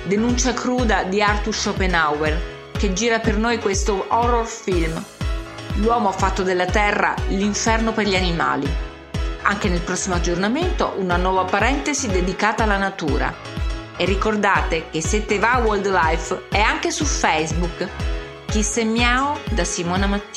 denuncia cruda di Arthur Schopenhauer, che gira per noi questo horror film. L'uomo ha fatto della Terra l'inferno per gli animali. Anche nel prossimo aggiornamento una nuova parentesi dedicata alla natura. E ricordate che Sette Va Wildlife è anche su Facebook. Kiss e Miau da Simona Mattia.